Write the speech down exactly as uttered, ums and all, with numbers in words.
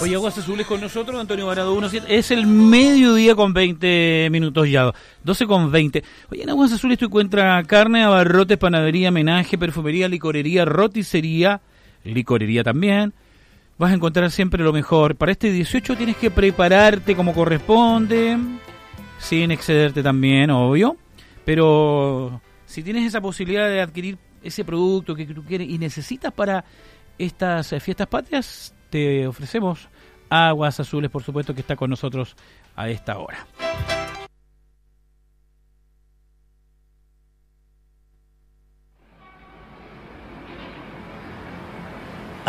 Oye, Aguas Azules con nosotros, Antonio Varado uno siete. Es el mediodía con veinte minutos ya, doce con veinte. Oye, en Aguas Azules tú encuentras carne, abarrotes, panadería, menaje, perfumería, licorería, roticería, licorería también. Vas a encontrar siempre lo mejor. Para este dieciocho tienes que prepararte como corresponde, sin excederte también, obvio. Pero si tienes esa posibilidad de adquirir ese producto que tú quieres y necesitas para estas fiestas patrias, te ofrecemos Aguas Azules, por supuesto, que está con nosotros a esta hora.